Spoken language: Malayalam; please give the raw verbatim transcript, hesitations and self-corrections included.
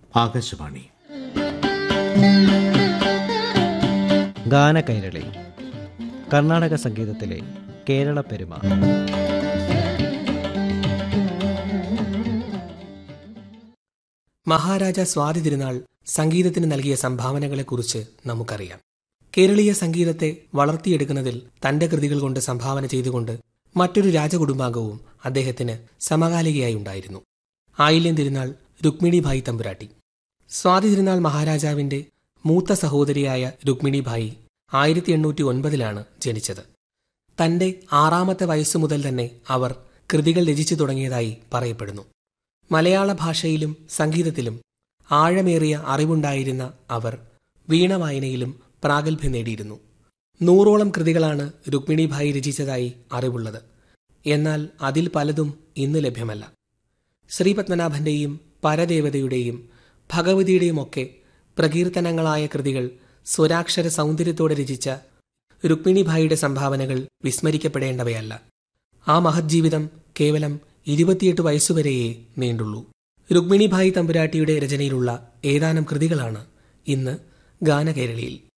ആകാശവാണി. ഗാനകൈരളി, കർണാടക സംഗീതത്തിലെ കേരള പെരുമ. മഹാരാജ സ്വാതി തിരുനാൾ സംഗീതത്തിന് നൽകിയ സംഭാവനകളെക്കുറിച്ച് നമുക്കറിയാം. കേരളീയ സംഗീതത്തെ വളർത്തിയെടുക്കുന്നതിൽ തന്റെ കൃതികൾ കൊണ്ട് സംഭാവന ചെയ്തുകൊണ്ട് മറ്റൊരു രാജകുടുംബാംഗവും അദ്ദേഹത്തിന് സമകാലികയായി ഉണ്ടായിരുന്നു. ആയില്യം തിരുനാൾ രുക്മിണിഭായി തമ്പുരാട്ടി. സ്വാതി തിരുനാൾ മഹാരാജാവിന്റെ മൂത്ത സഹോദരിയായ രുക്മിണിഭായി ആയിരത്തി എണ്ണൂറ്റി ഒൻപതിലാണ് ജനിച്ചത്. തന്റെ ആറാമത്തെ വയസ്സു മുതൽ തന്നെ അവർ കൃതികൾ രചിച്ചു തുടങ്ങിയതായി പറയപ്പെടുന്നു. മലയാള ഭാഷയിലും സംഗീതത്തിലും ആഴമേറിയ അറിവുണ്ടായിരുന്ന അവർ വീണവായനയിലും പ്രാഗൽഭ്യം നേടിയിരുന്നു. നൂറോളം കൃതികളാണ് രുക്മിണിഭായി രചിച്ചതായി അറിവുള്ളത്. എന്നാൽ അതിൽ പലതും ഇന്ന് ലഭ്യമല്ല. ശ്രീപത്മനാഭന്റെയും പരദേവതയുടെയും ഭഗവതിയുടെയും ഒക്കെ പ്രകീർത്തനങ്ങളായ കൃതികൾ സ്വരാക്ഷര സൗന്ദര്യത്തോടെ രചിച്ച രുക്മിണിഭായിയുടെ സംഭാവനകൾ വിസ്മരിക്കപ്പെടേണ്ടവയല്ല. ആ മഹജ്ജീവിതം കേവലം ഇരുപത്തിയെട്ട് വയസ്സുവരെയേ നീണ്ടുള്ളൂ. രുക്മിണിഭായി തമ്പുരാട്ടിയുടെ രചനയിലുള്ള ഏതാനും കൃതികളാണ് ഇന്ന് ഗാനകേരളിയിൽ.